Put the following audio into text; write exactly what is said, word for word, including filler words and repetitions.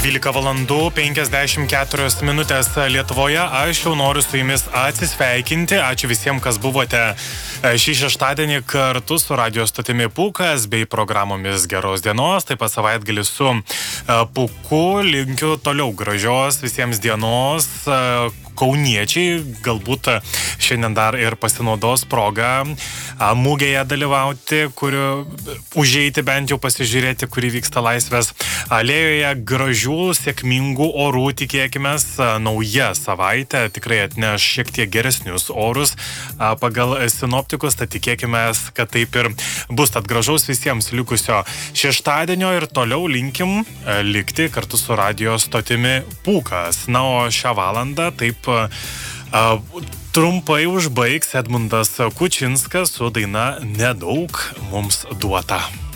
dvylika valandų penkiasdešimt keturios minutės Lietuvoje. Aš jau noriu su jumis atsisveikinti. Ačiū visiems, kas buvote šį šeštadienį kartu su radio stotimi Pūkas bei programomis Geros dienos. Taip pat savaitgalį su Pūku. Linkiu toliau gražios visiems dienos. Kauniečiai galbūt šiandien dar ir pasinaudos progą mūgėje dalyvauti, kuriu užeiti bent jau pasižiūrėti, kuri vyksta Laisvės alėjoje. Gražių, sėkmingų orų tikėkimės. Nauja savaitė tikrai atneš šiek tiek geresnius orus pagal sinoptikus, tad tikėkimės, kad taip ir bus. Tad gražaus visiems likusio šeštadienio ir toliau linkim likti kartu su radio stotimi Pūkas. Na, o šią valandą taip trumpai užbaigs Edmundas Kučinskas su daina Nedaug mums duota.